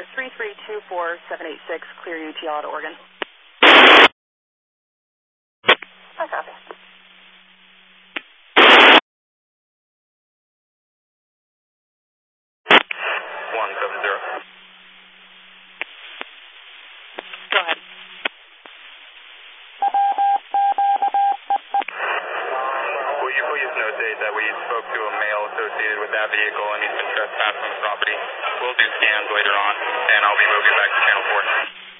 is 3324786, clear UTL to Oregon. I copy. 170. Go ahead. Will you please notate that we spoke to a male associated with that vehicle and he's been trespassing the property. We'll do scans later on, and I'll be moving back to Channel 4.